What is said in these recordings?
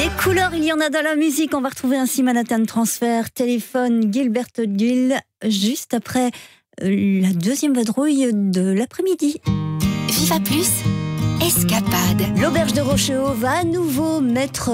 Des couleurs, il y en a dans la musique. On va retrouver ainsi Manhattan Transfer, Téléphone, Gilbert Gill, juste après la deuxième vadrouille de l'après-midi. Viva Plus, Escapade. L'auberge de Rochehaut va à nouveau mettre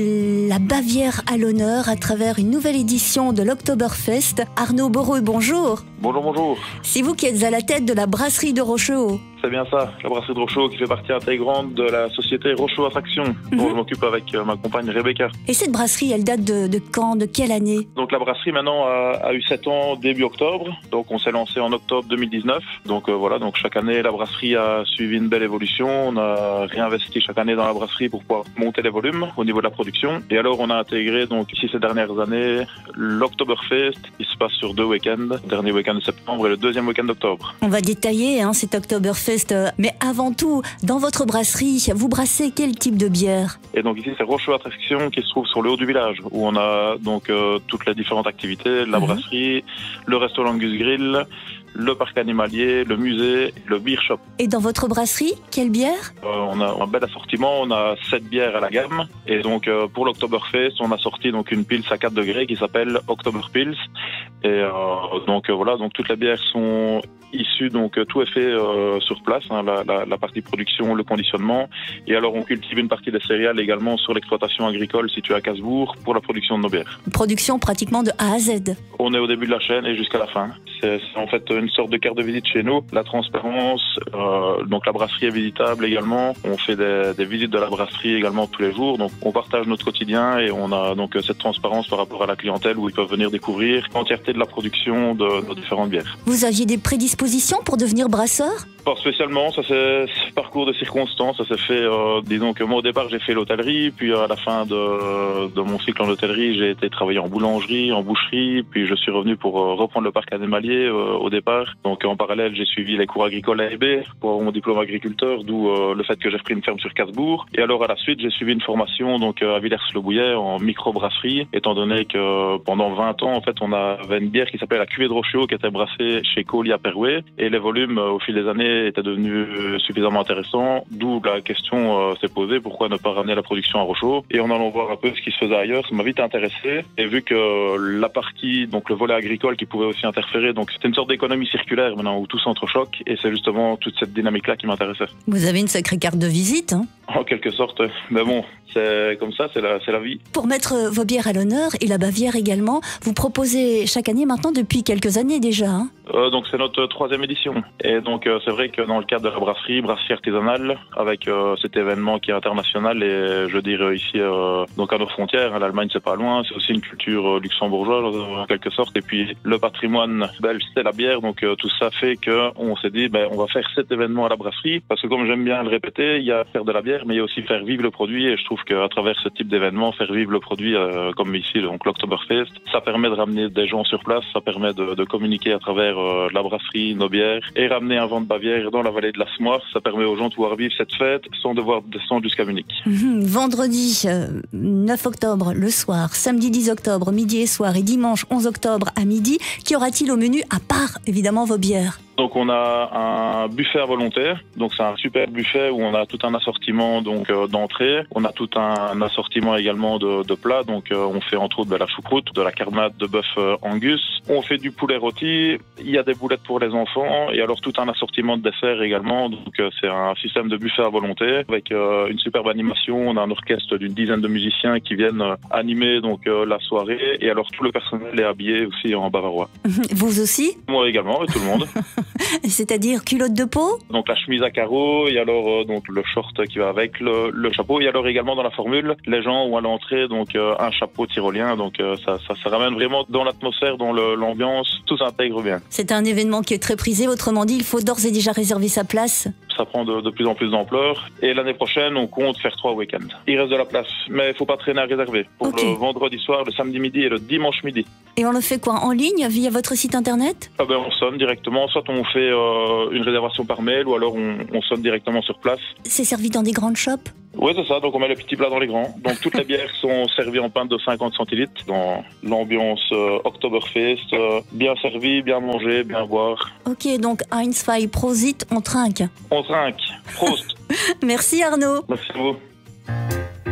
la Bavière à l'honneur à travers une nouvelle édition de l'Oktoberfest. Arnaud Borouille, bonjour. Bonjour, bonjour. C'est vous qui êtes à la tête de la brasserie de Rochehaut. C'est bien ça, la brasserie de Rochehaut qui fait partie intégrante de la société Rochehaut Attraction, dont je m'occupe avec ma compagne Rebecca. Et cette brasserie, elle date de quand, de quelle année? Donc la brasserie maintenant a eu 7 ans début octobre, donc on s'est lancé en octobre 2019. Donc voilà, donc chaque année la brasserie a suivi une belle évolution, on a réinvesti chaque année dans la brasserie pour pouvoir monter les volumes au niveau de la production. Et alors on a intégré donc ici ces dernières années l'Oktoberfest qui se passe sur 2 week-ends, le dernier week-end de septembre et le deuxième week-end d'octobre. On va détailler cet Oktoberfest. Mais avant tout, dans votre brasserie, vous brassez quel type de bière? Et donc ici c'est Rochehaut Attraction qui se trouve sur le haut du village où on a donc toutes les différentes activités, la brasserie, le restaurant Angus Grill, le parc animalier, le musée, le beer shop. Et dans votre brasserie, quelle bière? On a un bel assortiment, on a 7 bières à la gamme. Et donc pour l'Oktoberfest, on a sorti donc une pils à 4 degrés qui s'appelle Oktoberpils. Et donc voilà, donc toutes les bières sont issues, donc tout est fait sur place, hein, la partie production, le conditionnement. Et alors on cultive une partie des céréales également sur l'exploitation agricole située à Casbourg pour la production de nos bières. Production pratiquement de A à Z. On est au début de la chaîne et jusqu'à la fin. C'est en fait une sorte de carte de visite chez nous. La transparence, donc la brasserie est visitable également. On fait des visites de la brasserie également tous les jours. Donc on partage notre quotidien et on a donc cette transparence par rapport à la clientèle où ils peuvent venir découvrir l'entièreté de la production de nos différentes bières. Vous aviez des prédispositions pour devenir brasseur? Pas spécialement, ça c'est parcours de circonstances, ça s'est fait, disons que moi au départ j'ai fait l'hôtellerie, puis à la fin de mon cycle en hôtellerie j'ai été travailler en boulangerie, en boucherie, puis je suis revenu pour reprendre le parc animalier au départ. Donc en parallèle j'ai suivi les cours agricoles à EB pour avoir mon diplôme agriculteur, d'où le fait que j'ai repris une ferme sur Casbourg. Et alors à la suite j'ai suivi une formation donc à Villers-le-Bouillet en microbrasserie, étant donné que pendant 20 ans en fait on avait une bière qui s'appelait la cuvée de Rochehaut qui était brassée chez Colli à Perouet et les volumes au fil des années était devenu suffisamment intéressant, d'où la question s'est posée, pourquoi ne pas ramener la production à Rochehaut. Et en allant voir un peu ce qui se faisait ailleurs, ça m'a vite intéressé. Et vu que la partie, donc le volet agricole qui pouvait aussi interférer, donc c'était une sorte d'économie circulaire maintenant où tout s'entrechoque, et c'est justement toute cette dynamique-là qui m'intéressait. Vous avez une sacrée carte de visite, hein? En quelque sorte, mais bon, c'est comme ça, c'est la vie. Pour mettre vos bières à l'honneur, et la Bavière également, vous proposez chaque année maintenant depuis quelques années déjà, hein? Donc c'est notre 3e édition. Et donc c'est vrai que dans le cadre de la brasserie artisanale, avec cet événement qui est international et je dirais ici donc à nos frontières, hein, l'Allemagne c'est pas loin, c'est aussi une culture luxembourgeoise en quelque sorte. Et puis le patrimoine belge c'est la bière, donc tout ça fait que on s'est dit on va faire cet événement à la brasserie parce que comme j'aime bien le répéter, il y a faire de la bière mais il y a aussi faire vivre le produit et je trouve qu'à travers ce type d'événement, faire vivre le produit comme ici donc l'Oktoberfest, ça permet de ramener des gens sur place, ça permet de communiquer à travers la brasserie, nos bières et ramener un vent de Bavière dans la vallée de la Smoire. Ça permet aux gens de pouvoir vivre cette fête sans devoir descendre jusqu'à Munich. Vendredi 9 octobre le soir, samedi 10 octobre midi et soir et dimanche 11 octobre à midi, qu'y aura-t-il au menu à part évidemment vos bières? Donc on a un buffet à volonté, donc c'est un super buffet où on a tout un assortiment donc d'entrées, on a tout un assortiment également de plats, donc on fait entre autres de la choucroute, de la carnade de bœuf Angus, on fait du poulet rôti, il y a des boulettes pour les enfants et alors tout un assortiment de desserts également, donc c'est un système de buffet à volonté avec une superbe animation, on a un orchestre d'une dizaine de musiciens qui viennent animer donc la soirée et alors tout le personnel est habillé aussi en bavarois. Vous aussi? Moi également et tout le monde. C'est-à-dire culotte de peau? Donc la chemise à carreaux et alors donc le short qui va avec le chapeau et alors également dans la formule les gens ont à l'entrée donc un chapeau tyrolien donc ça ramène vraiment dans l'atmosphère, dans l'ambiance, tout s'intègre bien. C'est un événement qui est très prisé, autrement dit il faut d'ores et déjà réserver sa place. Ça prend de plus en plus d'ampleur et l'année prochaine on compte faire 3 week-ends. Il reste de la place mais il faut pas traîner à réserver pour le vendredi soir, le samedi midi et le dimanche midi. Et on le fait quoi, en ligne via votre site internet? On sonne directement, soit on fait une réservation par mail ou alors on sonne directement sur place. C'est servi dans des grandes shops? Oui, c'est ça, donc on met les petits plats dans les grands. Donc toutes les bières sont servies en pinte de 50 centilitres dans l'ambiance Oktoberfest, bien servi, bien mangé, bien boire. Ok, donc 1, 2, Prosit, on trinque. On trinque, Prost. Merci Arnaud. Merci à vous.